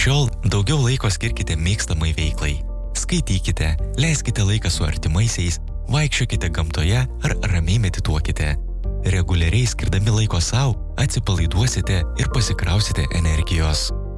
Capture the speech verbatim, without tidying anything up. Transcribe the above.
šiol daugiau laiko skirkite mėgstamai veiklai. Skaitykite, leiskite laiką su artimaisiais, vaikščiokite gamtoje ar ramiai medituokite. Reguliariai skirdami laiko sau, atsipalaiduosite ir pasikrausite energijos.